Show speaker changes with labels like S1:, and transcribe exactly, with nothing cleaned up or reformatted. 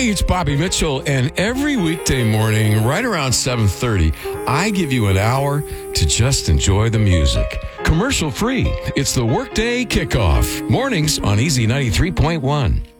S1: morning, it's Bobby Mitchell, and every weekday morning, right around seven thirty, I give you an hour to just enjoy the music. Commercial free. It's the Workday Kickoff. Mornings on Easy ninety-three point one.